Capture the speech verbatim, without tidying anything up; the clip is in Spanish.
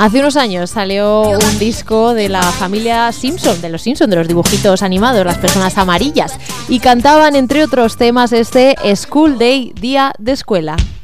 Hace unos años salió un disco de la familia Simpson, de los Simpson, de los dibujitos animados, las personas amarillas, y cantaban entre otros temas este School Day, día de escuela.